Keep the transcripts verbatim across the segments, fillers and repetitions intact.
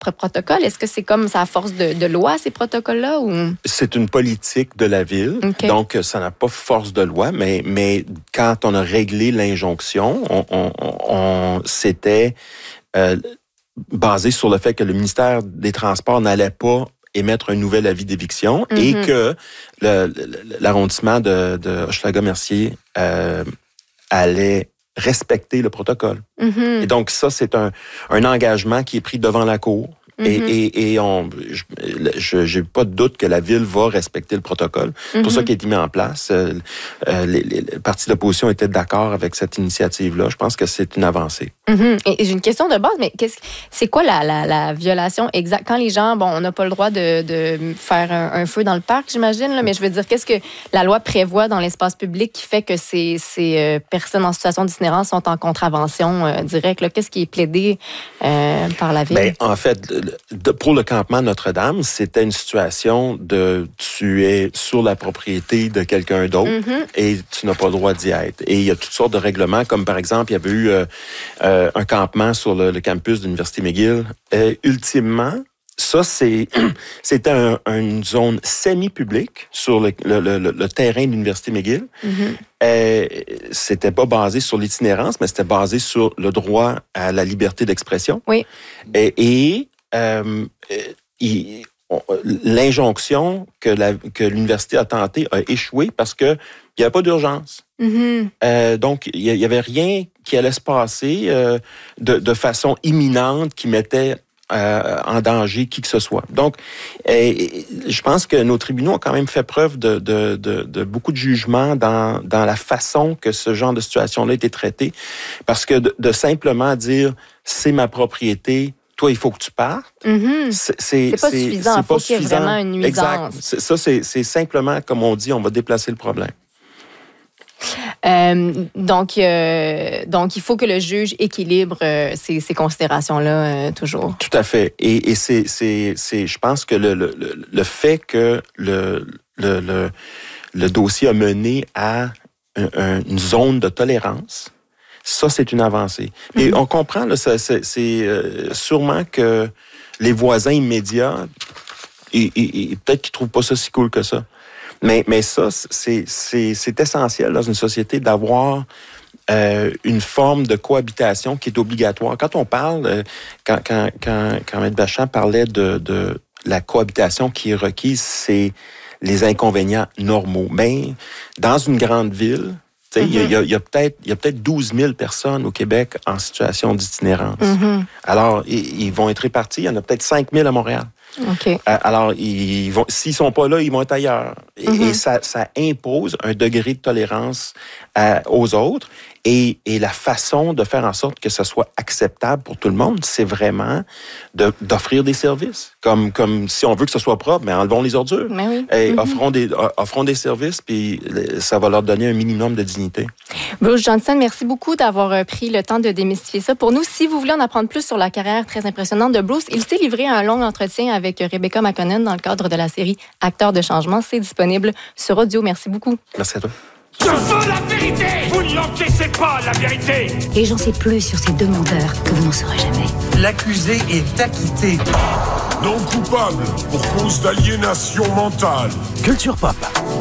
propres protocoles? Est-ce que c'est comme ça à force de, de loi, ces protocoles-là? Ou... C'est une politique de la ville, okay. Donc ça n'a pas force de loi, mais, mais quand on a réglé l'injonction, on, on, on, c'était euh, basé sur le fait que le ministère des Transports n'allait pas émettre un nouvel avis d'éviction mm-hmm. et que le, le, l'arrondissement de, de Hochelaga-Mercier euh, allait respecter le protocole. Mm-hmm. Et donc, ça, c'est un, un engagement qui est pris devant la Cour. Mm-hmm. Et, et, et on, je j'ai pas de doute que la Ville va respecter le protocole. Mm-hmm. C'est pour ça qu'il a été mis en place. Euh, euh, les, les, les partis d'opposition étaient d'accord avec cette initiative-là. Je pense que c'est une avancée. Mm-hmm. Et, et j'ai une question de base, mais qu'est-ce, c'est quoi la, la, la violation exacte? Quand les gens, bon, on n'a pas le droit de, de faire un, un feu dans le parc, j'imagine, là, mais je veux dire, qu'est-ce que la loi prévoit dans l'espace public qui fait que ces, ces euh, personnes en situation d'itinérance sont en contravention euh, directe? Là? Qu'est-ce qui est plaidé euh, par la Ville? Bien, en fait, de, pour le campement Notre-Dame, c'était une situation de tu es sur la propriété de quelqu'un d'autre mm-hmm. et tu n'as pas le droit d'y être. Et il y a toutes sortes de règlements, comme par exemple, il y avait eu euh, euh, un campement sur le, le campus de l'Université McGill. Euh, ultimement, ça, c'est, c'était un, une zone semi-publique sur le, le, le, le terrain de l'Université McGill. Mm-hmm. Euh, c'était pas basé sur l'itinérance, mais c'était basé sur le droit à la liberté d'expression. Oui. Et, et euh, il, on, l'injonction que, la, que l'université a tentée a échoué parce que il n'y avait pas d'urgence. Mm-hmm. Euh, donc, il n'y avait rien qui allait se passer euh, de, de façon imminente qui mettait euh, en danger qui que ce soit. Donc, euh, je pense que nos tribunaux ont quand même fait preuve de, de, de, de beaucoup de jugement dans, dans la façon que ce genre de situation-là a été traité. Parce que de, de simplement dire « c'est ma propriété », toi, il faut que tu partes. Mm-hmm. C'est, c'est, c'est pas c'est, suffisant. Il faut qu'il y ait vraiment une nuisance. Exact. C'est, ça, c'est, c'est simplement, comme on dit, on va déplacer le problème. Euh, donc, euh, donc, il faut que le juge équilibre euh, ces, ces considérations-là euh, toujours. Tout à fait. Et, et c'est, c'est, c'est, je pense que le, le, le fait que le, le, le, le dossier a mené à un, un, une zone de tolérance, ça, c'est une avancée. Et mm-hmm. on comprend, là, ça, c'est, c'est euh, sûrement que les voisins immédiats, et, et, et peut-être qu'ils trouvent pas ça si cool que ça. Mais, mais ça, c'est, c'est, c'est essentiel dans une société d'avoir euh, une forme de cohabitation qui est obligatoire. Quand on parle, euh, quand, quand, quand, quand M. Bachand parlait de, de la cohabitation qui est requise, c'est les inconvénients normaux. Mais dans une grande ville, il mm-hmm. y, a, y a peut-être il y a peut-être douze mille personnes au Québec en situation d'itinérance. Mm-hmm. Alors, ils, ils vont être répartis. Il y en a peut-être cinq mille à Montréal. Okay. Alors, ils vont, s'ils sont pas là, ils vont être ailleurs. Mm-hmm. Et ça, ça impose un degré de tolérance à, aux autres. Et, et la façon de faire en sorte que ça soit acceptable pour tout le monde, c'est vraiment de, d'offrir des services. Comme, comme si on veut que ce soit propre, mais enlevons les ordures. Mais oui. Et mm-hmm. offrons, des, offrons des services, puis ça va leur donner un minimum de dignité. Bruce Johnson, merci beaucoup d'avoir pris le temps de démystifier ça pour nous. Si vous voulez en apprendre plus sur la carrière très impressionnante de Bruce, il s'est livré à un long entretien avec Rebecca McConnell dans le cadre de la série Acteurs de changement. C'est disponible sur audio. Merci beaucoup. Merci à toi. Je veux la vérité! Vous ne l'encaissez pas, la vérité! Et j'en sais plus sur ces deux menteurs que vous n'en saurez jamais. L'accusé est acquitté. Non coupable pour cause d'aliénation mentale. Culture pop.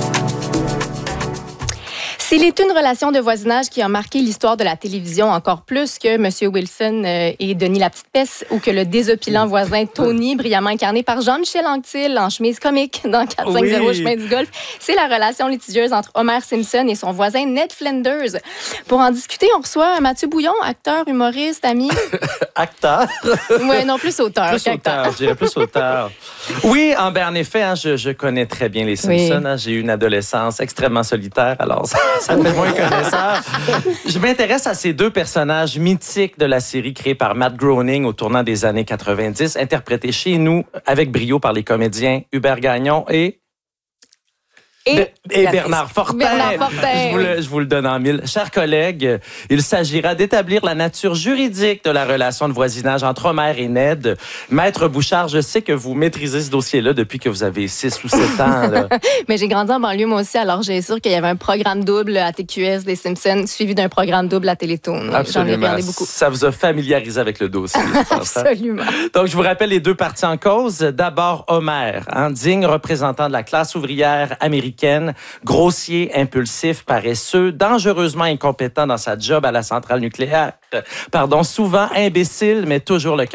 S'il est une relation de voisinage qui a marqué l'histoire de la télévision encore plus que M. Wilson euh, et Denis la Petite Peste ou que le désopilant voisin Tony, brillamment incarné par Jean-Michel Anctil en chemise comique dans quatre cent cinquante oui. Chemin du Golfe, c'est la relation litigieuse entre Homer Simpson et son voisin Ned Flanders. Pour en discuter, on reçoit Mathieu Bouillon, acteur, humoriste, ami. Acteur? Oui, non, plus auteur. Plus auteur, je dirais plus auteur. Oui, en, ben, en effet, hein, je, je connais très bien les Simpsons. Oui. Hein, j'ai eu une adolescence extrêmement solitaire, alors ça, ça me fait moins connaisseur. Je m'intéresse à ces deux personnages mythiques de la série créée par Matt Groening au tournant des années quatre-vingt-dix, interprétés chez nous avec brio par les comédiens Hubert Gagnon et... et, et Bernard Fortin. Bernard Fortin. Je vous, le, je vous le donne en mille. Chers collègues, il s'agira d'établir la nature juridique de la relation de voisinage entre Homer et Ned. Maître Bouchard, je sais que vous maîtrisez ce dossier-là depuis que vous avez six ou sept ans. Là. Mais j'ai grandi en banlieue, moi aussi, alors j'ai sûr qu'il y avait un programme double à T Q S des Simpsons, suivi d'un programme double à Télétoon. J'en ai regardé beaucoup. Ça vous a familiarisé avec le dossier, je pense. Absolument. Donc, je vous rappelle les deux parties en cause. D'abord, Homer, hein, digne représentant de la classe ouvrière américaine, grossier, impulsif, paresseux, dangereusement incompétent dans sa job à la centrale nucléaire. Pardon, souvent imbécile, mais toujours le